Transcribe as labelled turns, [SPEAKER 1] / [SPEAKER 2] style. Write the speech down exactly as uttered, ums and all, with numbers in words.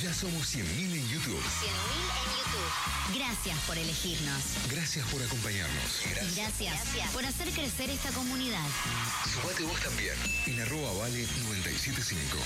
[SPEAKER 1] Ya somos cien mil en YouTube.
[SPEAKER 2] cien mil en YouTube. Gracias por elegirnos.
[SPEAKER 1] Gracias por acompañarnos.
[SPEAKER 2] Gracias. Gracias, Gracias por hacer crecer esta comunidad.
[SPEAKER 1] Sumate vos también en arroba vale noventa y siete punto cinco.